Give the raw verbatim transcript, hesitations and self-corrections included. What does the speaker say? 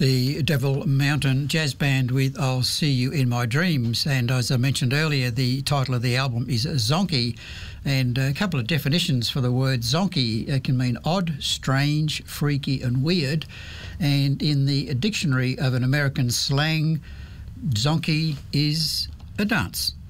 the Devil Mountain Jazz Band with I'll See You in My Dreams. And as I mentioned earlier, the title of the album is Zonky. And a couple of definitions for the word zonky. It can mean odd, strange, freaky and weird. And in the dictionary of an American slang, zonky is a dance.